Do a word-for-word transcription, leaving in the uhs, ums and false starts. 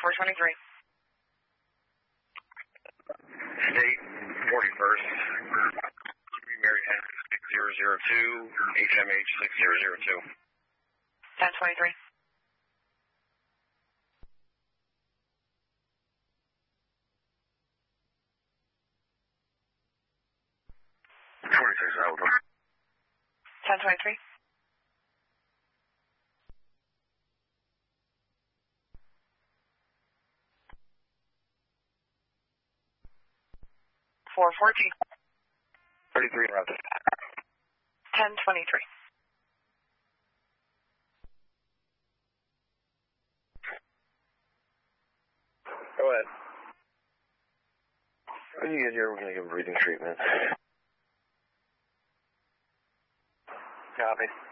four twenty-three. State forty-first. Mary Henry six zero zero two, H M H six zero zero two. ten twenty-three. twenty-six Alpha. ten twenty-three. four fourteen. thirty-three Rapid. ten twenty-three. Go ahead. When you get here, we're going to give breathing treatment. Copy.